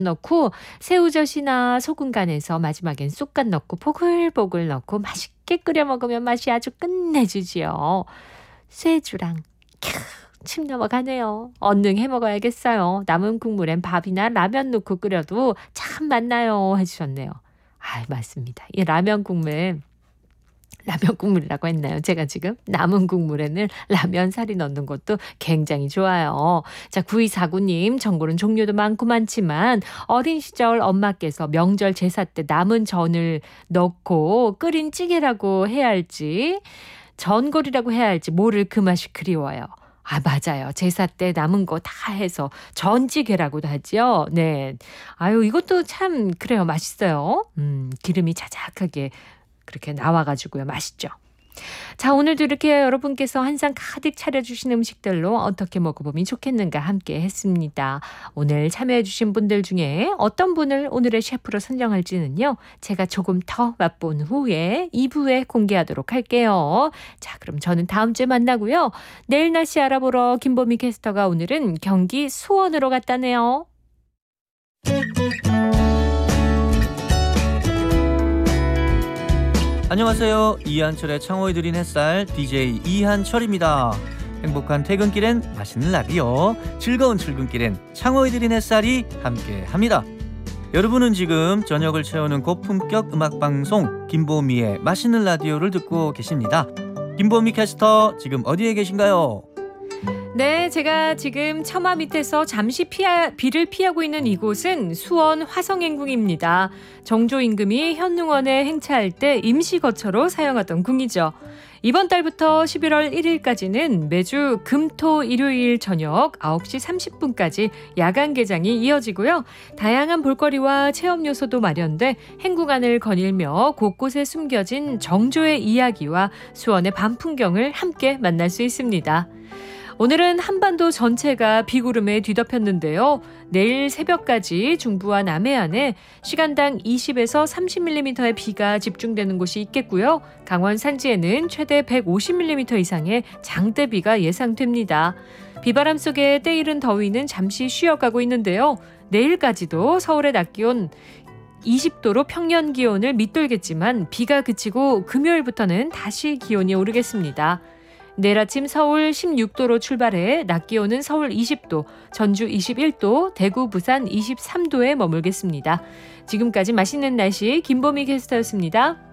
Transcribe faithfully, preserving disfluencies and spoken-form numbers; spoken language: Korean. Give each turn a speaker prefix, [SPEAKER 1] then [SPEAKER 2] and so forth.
[SPEAKER 1] 넣고 새우젓이나 소금 간해서 마지막엔 쑥갓 넣고 보글보글 넣고 맛있게 끓여 먹으면 맛이 아주 끝내주지요. 쇠주랑 캬, 침 넘어가네요. 얼른 해 먹어야겠어요. 남은 국물엔 밥이나 라면 넣고 끓여도 참 맛나요 해주셨네요. 아, 맞습니다. 이 라면 국물 라면 국물이라고 했나요? 제가 지금 남은 국물에는 라면 사리 넣는 것도 굉장히 좋아요. 자, 구이사구 님, 전골은 종류도 많고 많지만 어린 시절 엄마께서 명절 제사 때 남은 전을 넣고 끓인 찌개라고 해야 할지 전골이라고 해야 할지 모를 그 맛이 그리워요. 아, 맞아요. 제사 때 남은 거 다 해서 전찌개라고도 하죠. 네. 아유, 이것도 참 그래요. 맛있어요. 음, 기름이 자작하게 그렇게 나와가지고요. 맛있죠. 자, 오늘도 이렇게 여러분께서 한 상 가득 차려주신 음식들로 어떻게 먹어보면 좋겠는가 함께 했습니다. 오늘 참여해주신 분들 중에 어떤 분을 오늘의 셰프로 선정할지는요, 제가 조금 더 맛본 후에 이 부에 공개하도록 할게요. 자, 그럼 저는 다음 주에 만나고요. 내일 날씨 알아보러 김보미 캐스터가 오늘은 경기 수원으로 갔다네요.
[SPEAKER 2] 안녕하세요. 이한철의 창호에 드린 햇살 디제이 이한철입니다. 행복한 퇴근길엔 맛있는 라디오, 즐거운 출근길엔 창호에 드린 햇살이 함께합니다. 여러분은 지금 저녁을 채우는 고품격 음악방송 김보미의 맛있는 라디오를 듣고 계십니다. 김보미 캐스터, 지금 어디에 계신가요?
[SPEAKER 1] 네, 제가 지금 처마 밑에서 잠시 피하, 비를 피하고 있는 이곳은 수원 화성행궁입니다. 정조 임금이 현능원에 행차할 때 임시거처로 사용하던 궁이죠. 이번 달부터 십일월 일일까지는 매주 금, 토, 일요일 저녁 아홉 시 삼십 분까지 야간 개장이 이어지고요. 다양한 볼거리와 체험 요소도 마련돼 행궁 안을 거닐며 곳곳에 숨겨진 정조의 이야기와 수원의 밤 풍경을 함께 만날 수 있습니다. 오늘은 한반도 전체가 비구름에 뒤덮였는데요. 내일 새벽까지 중부와 남해안에 시간당 이십에서 삼십 밀리미터의 비가 집중되는 곳이 있겠고요. 강원 산지에는 최대 백오십 밀리미터 이상의 장대비가 예상됩니다. 비바람 속에 때이른 더위는 잠시 쉬어가고 있는데요. 내일까지도 서울의 낮 기온 이십 도로 평년 기온을 밑돌겠지만 비가 그치고 금요일부터는 다시 기온이 오르겠습니다. 내일 아침 서울 십육 도로 출발해 낮 기온은 서울 이십 도, 전주 이십일 도, 대구, 부산 이십삼 도에 머물겠습니다. 지금까지 맛있는 날씨 김보미 캐스터였습니다.